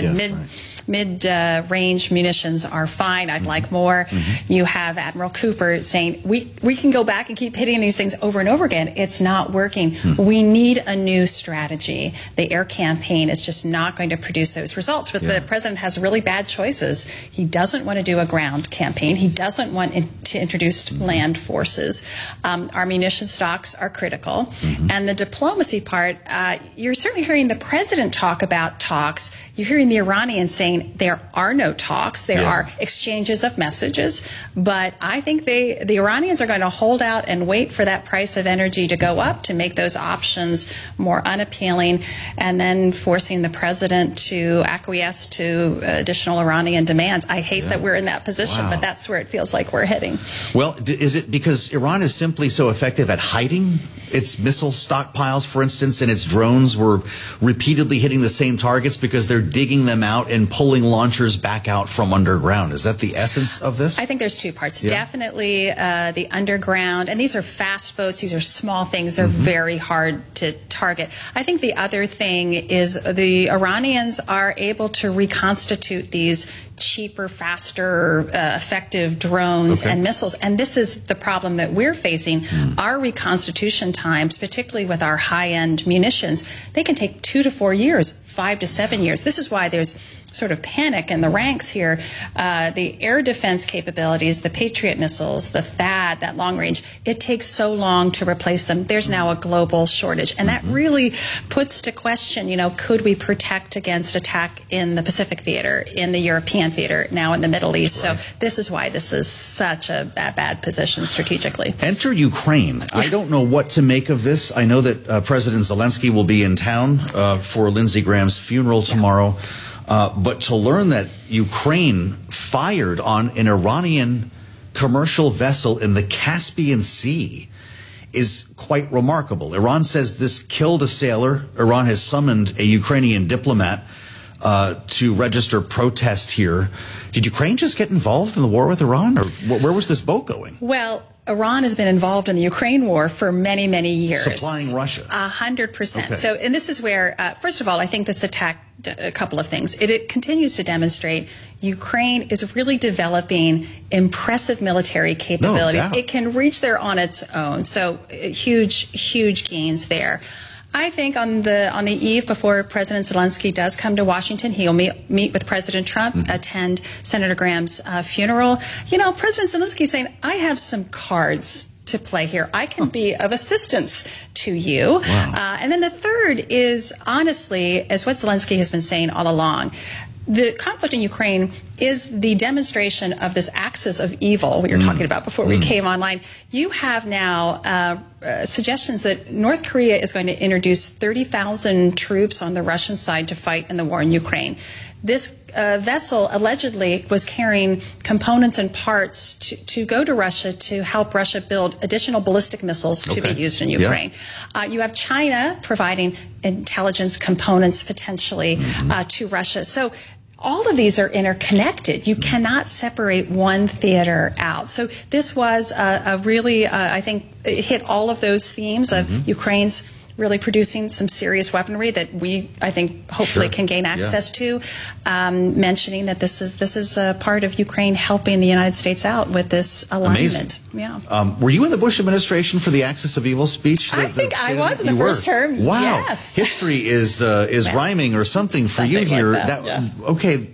mid-range munitions are fine. I'd like more. You have Admiral Cooper saying, we can go back and keep hitting these things over and over again. It's not working. We need a new strategy. The air campaign is just not going to produce those results. But the president has really bad choices. He doesn't want to do a ground campaign. He doesn't want to introduce land forces. Our munition stocks are critical. And the diplomacy part, you're certainly hearing the president talk about talks. You're hearing the Iranians saying there are no talks. There are exchanges of messages. But I think the Iranians are going to hold out and wait for that price of energy to go up to make those options more unappealing, and then forcing the president to acquiesce to additional Iranian demands. I hate that we're in that position, but that's where it feels like we're heading. Well, is it because Iran is simply so effective at hiding its missile stockpiles, for instance, and its drones were repeatedly hitting the same targets because they're digging them out and pulling launchers back out from underground? Is that the essence of this? I think there's two parts. Definitely the underground, and these are fast boats. These are small things. They're very hard to target. I think the other thing is the Iranians are able to reconstitute these cheaper, faster, effective drones and missiles. And this is the problem that we're facing. Our reconstitution times, particularly with our high-end munitions, they can take 2 to 4 years, 5 to 7 years. This is why there's sort of panic in the ranks here. The air defense capabilities, the Patriot missiles, the THAAD, that long range, it takes so long to replace them. There's now a global shortage. And that really puts to question, could we protect against attack in the Pacific theater, in the European theater, now in the Middle East? So this is why this is such a bad position strategically. Enter Ukraine. I don't know what to make of this. I know that President Zelensky will be in town for Lindsey Graham's funeral tomorrow. But to learn that Ukraine fired on an Iranian commercial vessel in the Caspian Sea is quite remarkable. Iran says this killed a sailor. Iran has summoned a Ukrainian diplomat to register protest here. Did Ukraine just get involved in the war with Iran, or where was this boat going? Well, Iran has been involved in the Ukraine war for many, many years. Supplying Russia. 100%. Okay. So, and this is where, first of all, I think this attack, a couple of things. It continues to demonstrate Ukraine is really developing impressive military capabilities. No doubt. It can reach there on its own. So huge gains there. I think on the eve before President Zelensky does come to Washington, he'll meet with President Trump, attend Senator Graham's funeral. President Zelensky saying, I have some cards to play here. I can be of assistance to you. Wow. And then the third is, honestly, as what Zelensky has been saying all along, the conflict in Ukraine is the demonstration of this axis of evil we were talking about before we came online. You have now suggestions that North Korea is going to introduce 30,000 troops on the Russian side to fight in the war in Ukraine. This vessel allegedly was carrying components and parts to go to Russia to help Russia build additional ballistic missiles to be used in Ukraine. You have China providing intelligence components potentially to Russia. So all of these are interconnected. You cannot separate one theater out. So this was a really, I think, it hit all of those themes of Ukraine's really producing some serious weaponry that we, I think, hopefully can gain access to. Mentioning that this is a part of Ukraine helping the United States out with this alignment. Amazing. Were you in the Bush administration for the Axis of Evil speech? I think I was in the first term. Wow. Yes. History is rhyming or something for you here. Like okay.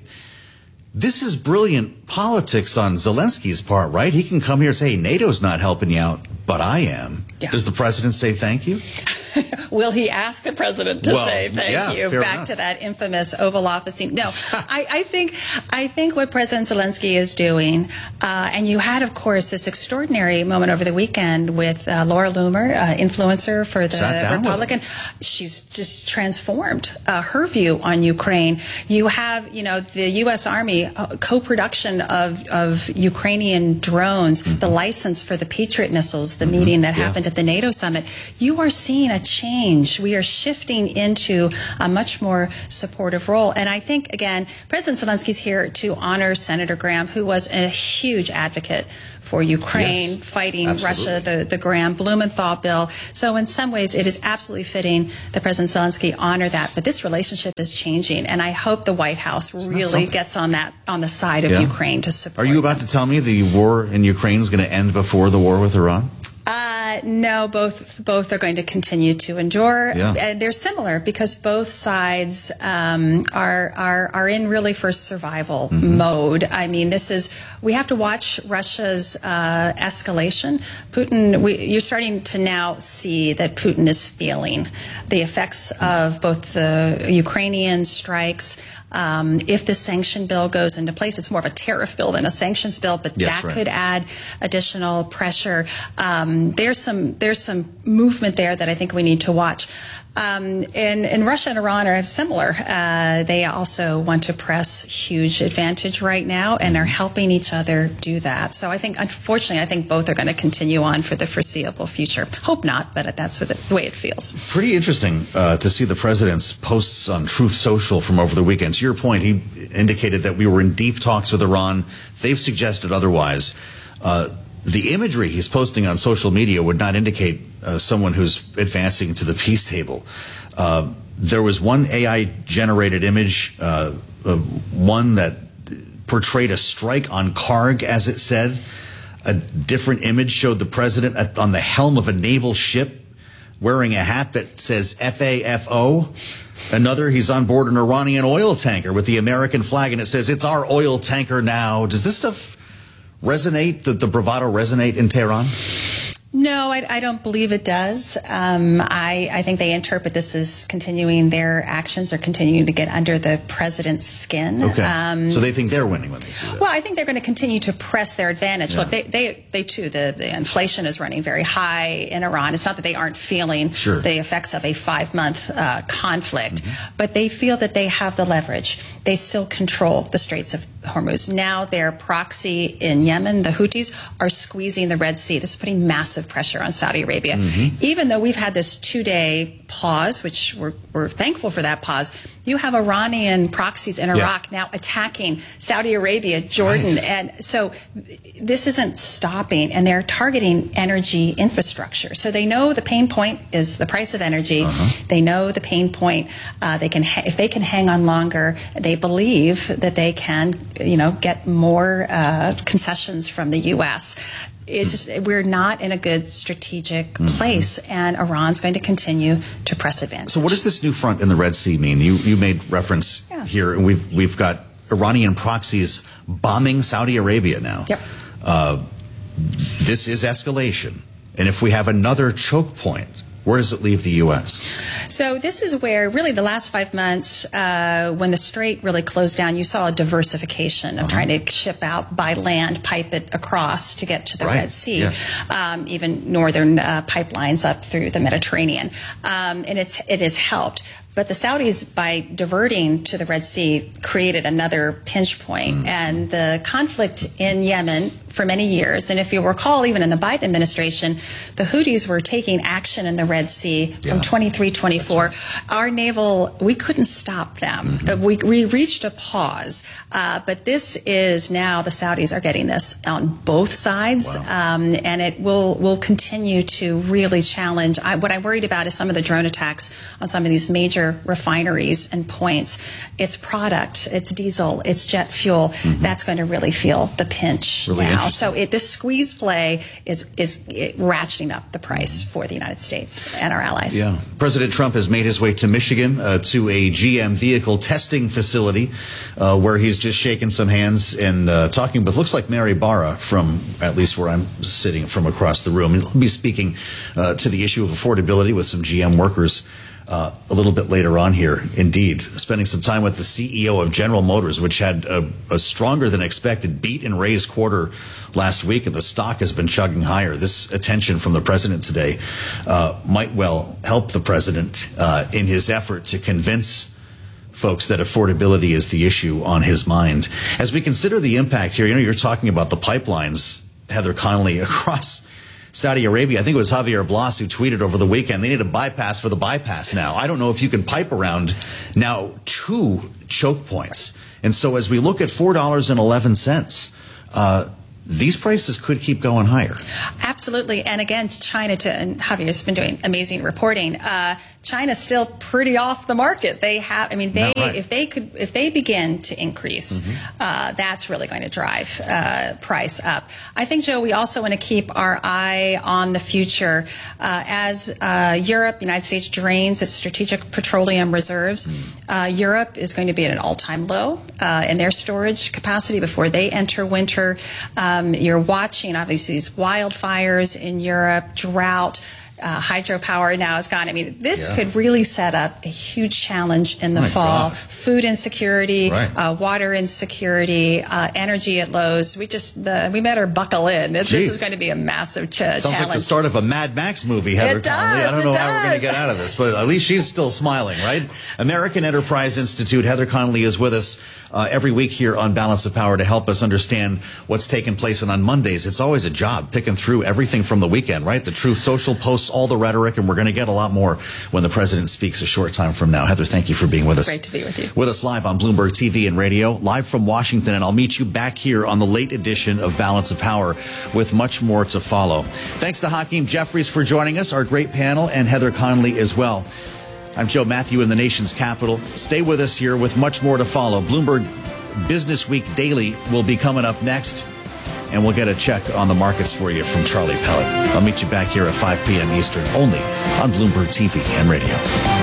This is brilliant politics on Zelensky's part, right? He can come here and say, hey, NATO's not helping you out. but I am. Yeah. Does the president say thank you? Will he ask the president to say thank you? Back enough. To that infamous Oval Office scene. No, I think what President Zelensky is doing, and you had, of course, this extraordinary moment over the weekend with Laura Loomer, influencer for the Republican. She's just transformed her view on Ukraine. You have, the U.S. Army co-production of Ukrainian drones, the license for the Patriot missiles, the meeting that happened at the NATO summit. You are seeing a change. We are shifting into a much more supportive role. And I think, again, President Zelensky's here to honor Senator Graham, who was a huge advocate for Ukraine, fighting Russia, the Graham-Blumenthal bill. So in some ways, it is absolutely fitting that President Zelensky honor that. But this relationship is changing, and I hope the White House really gets on the side of Ukraine to support. Are you about to tell me the war in Ukraine is going to end before the war with Iran? No, both are going to continue to endure. Yeah. They're similar because both sides are in really for survival mode. I mean, we have to watch Russia's escalation. Putin, you're starting to now see that Putin is feeling the effects of both the Ukrainian strikes. If the sanction bill goes into place, it's more of a tariff bill than a sanctions bill, but could add additional pressure. There's some movement there that I think we need to watch. And Russia and Iran are similar. They also want to press huge advantage right now and are helping each other do that. So I think, unfortunately, both are going to continue on for the foreseeable future. Hope not, but that's the way it feels. Pretty interesting to see the president's posts on Truth Social from over the weekend. To your point, he indicated that we were in deep talks with Iran. They've suggested otherwise. The imagery he's posting on social media would not indicate someone who's advancing to the peace table. There was one AI-generated image, one that portrayed a strike on Karg, as it said. A different image showed the president on the helm of a naval ship wearing a hat that says FAFO. Another, he's on board an Iranian oil tanker with the American flag, and it says, "It's our oil tanker now." Does this stuff resonate, the bravado resonate in Tehran? No, I don't believe it does. I think they interpret this as continuing their actions or continuing to get under the president's skin. Okay. So they think they're winning when they see that. Well, I think they're going to continue to press their advantage. Look, they too, the inflation is running very high in Iran. It's not that they aren't feeling the effects of a 5-month conflict, but they feel that they have the leverage. They still control the Straits of Hormuz. Now their proxy in Yemen, the Houthis, are squeezing the Red Sea. This is putting massive pressure on Saudi Arabia. Even though we've had this 2-day pause, which we're thankful for that pause, you have Iranian proxies in Iraq now attacking Saudi Arabia, Jordan. And so this isn't stopping, and they're targeting energy infrastructure. So they know the pain point is the price of energy. They know the pain point. If they can hang on longer, they believe that they can, get more concessions from the U.S. It's just, we're not in a good strategic place, and Iran's going to continue to press advantage. So what does this new front in the Red Sea mean? You made reference here, and we've got Iranian proxies bombing Saudi Arabia now. This is escalation. And if we have another choke point, where does it leave the U.S.? So this is where really the last 5 months, when the Strait really closed down, you saw a diversification of trying to ship out by land, pipe it across to get to the Red Sea, even northern pipelines up through the Mediterranean. And it has helped. But the Saudis, by diverting to the Red Sea, created another pinch point. And the conflict in Yemen for many years, and if you recall, even in the Biden administration, the Houthis were taking action in the Red Sea from 23, 24. Our naval, we couldn't stop them. We reached a pause. But this is now, the Saudis are getting this on both sides. And it will continue to really challenge. What I'm worried about is some of the drone attacks on some of these major refineries and points. It's product, it's diesel, it's jet fuel. That's going to really feel the pinch. Really now. now. So this squeeze play is ratcheting up the price for the United States and our allies. Yeah. President Trump has made his way to Michigan to a GM vehicle testing facility where he's just shaking some hands and talking with, looks like Mary Barra from at least where I'm sitting from across the room. He'll be speaking to the issue of affordability with some GM workers a little bit later on here. Indeed, spending some time with the CEO of General Motors, which had a stronger than expected beat and raise quarter last week, and the stock has been chugging higher. This attention from the president today might well help the president in his effort to convince folks that affordability is the issue on his mind. As we consider the impact here, you're talking about the pipelines, Heather Connolly, across Saudi Arabia. I think it was Javier Blas who tweeted over the weekend, they need a bypass for the bypass now. I don't know if you can pipe around now 2 choke points. And so as we look at $4.11, these prices could keep going higher. Absolutely. And again, China, and Javier's been doing amazing reporting. China's still pretty off the market. If they begin to increase, that's really going to drive price up. I think, Joe, we also want to keep our eye on the future as Europe, the United States drains its strategic petroleum reserves. Europe is going to be at an all-time low in their storage capacity before they enter winter. You're watching, obviously, these wildfires in Europe, drought. Hydropower now is gone. I mean, this could really set up a huge challenge in the fall. God. Food insecurity, water insecurity, energy at lows. We better buckle in. This is going to be a massive challenge. Sounds like the start of a Mad Max movie, Heather Connolly. I don't know how we're going to get out of this, but at least she's still smiling, right? American Enterprise Institute. Heather Connolly is with us every week here on Balance of Power to help us understand what's taken place. And on Mondays, it's always a job picking through everything from the weekend, right? The Truth Social posts all the rhetoric, and we're going to get a lot more when the president speaks a short time from now. Heather, thank you for being with us. Great to be with you. With us live on Bloomberg TV and radio, live from Washington, and I'll meet you back here on the late edition of Balance of Power with much more to follow. Thanks to Hakeem Jeffries for joining us, our great panel, and Heather Connolly as well. I'm Joe Matthew in the nation's capital. Stay with us here with much more to follow. Bloomberg Business Week Daily will be coming up next, and we'll get a check on the markets for you from Charlie Pellet. I'll meet you back here at 5 p.m. Eastern, only on Bloomberg TV and radio.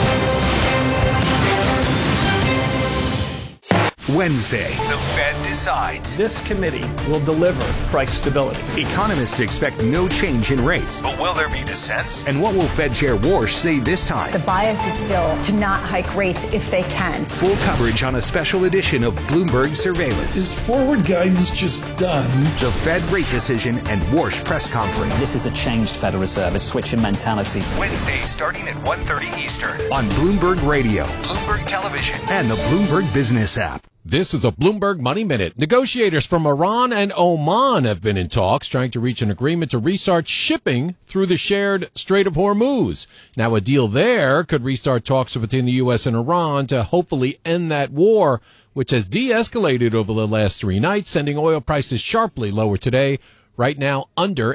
Wednesday, the Fed decides. This committee will deliver price stability. Economists expect no change in rates. But will there be dissents? And what will Fed Chair Warsh say this time? The bias is still to not hike rates if they can. Full coverage on a special edition of Bloomberg Surveillance. Is forward guidance just done? The Fed rate decision and Warsh press conference. This is a changed Federal Reserve, a switch in mentality. Wednesday starting at 1:30 Eastern on Bloomberg Radio, Bloomberg Television, and the Bloomberg Business app. This is a Bloomberg Money Minute. Negotiators from Iran and Oman have been in talks trying to reach an agreement to restart shipping through the shared Strait of Hormuz. Now, a deal there could restart talks between the U.S. and Iran to hopefully end that war, which has de-escalated over the last 3 nights, sending oil prices sharply lower today, right now under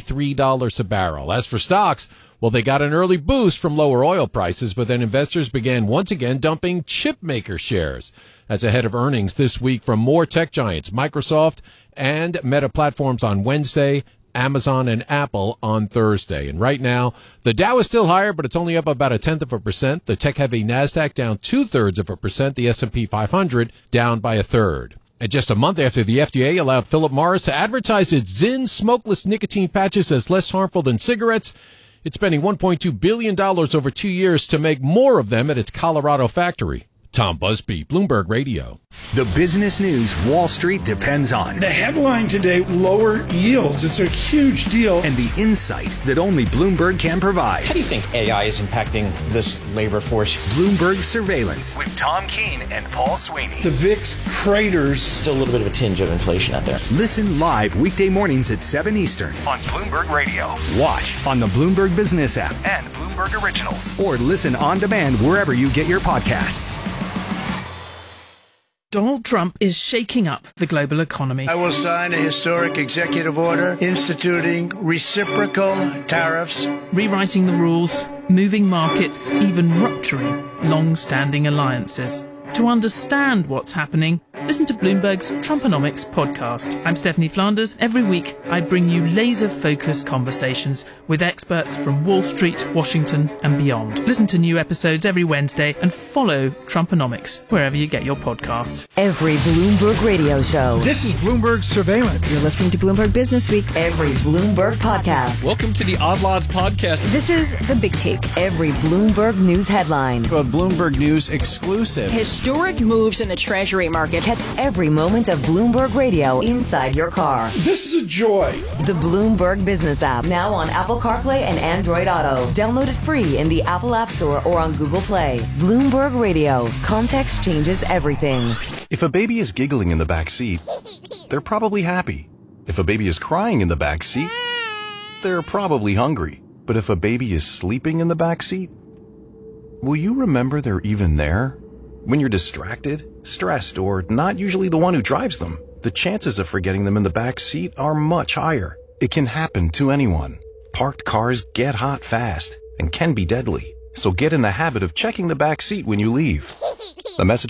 $83 a barrel. As for stocks, well, they got an early boost from lower oil prices, but then investors began once again dumping chip maker shares. That's ahead of earnings this week from more tech giants, Microsoft and Meta Platforms on Wednesday, Amazon and Apple on Thursday. And right now, the Dow is still higher, but it's only up about 0.1%. The tech-heavy NASDAQ down 0.2%. The S&P 500 down by 1/3. And just a month after the FDA allowed Philip Morris to advertise its Zyn smokeless nicotine patches as less harmful than cigarettes, it's spending $1.2 billion over 2 years to make more of them at its Colorado factory. Tom Busby, Bloomberg Radio. The business news Wall Street depends on. The headline today, lower yields. It's a huge deal. And the insight that only Bloomberg can provide. How do you think AI is impacting this labor force? Bloomberg Surveillance with Tom Keene and Paul Sweeney. The VIX craters. Still a little bit of a tinge of inflation out there. Listen live weekday mornings at 7 Eastern on Bloomberg Radio. Watch on the Bloomberg Business app and Bloomberg Originals. Or listen on demand wherever you get your podcasts. Donald Trump is shaking up the global economy. I will sign a historic executive order instituting reciprocal tariffs, rewriting the rules, moving markets, even rupturing long-standing alliances. To understand what's happening, listen to Bloomberg's Trumponomics podcast. I'm Stephanie Flanders. Every week, I bring you laser-focused conversations with experts from Wall Street, Washington, and beyond. Listen to new episodes every Wednesday and follow Trumponomics wherever you get your podcasts. Every Bloomberg radio show. This is Bloomberg Surveillance. You're listening to Bloomberg Business Week. Every Bloomberg podcast. Welcome to the Odd Lots podcast. This is The Big Take. Every Bloomberg News headline. A Bloomberg News exclusive. Historic moves in the Treasury market. Catch every moment of Bloomberg Radio inside your car. This is a joy. The Bloomberg Business app, now on Apple CarPlay and Android Auto. Download it free in the Apple App Store or on Google Play. Bloomberg Radio. Context changes everything. If a baby is giggling in the back seat, they're probably happy. If a baby is crying in the back seat, they're probably hungry. But if a baby is sleeping in the back seat, will you remember they're even there? When you're distracted, stressed, or not usually the one who drives them, the chances of forgetting them in the back seat are much higher. It can happen to anyone. Parked cars get hot fast and can be deadly. So get in the habit of checking the back seat when you leave. A message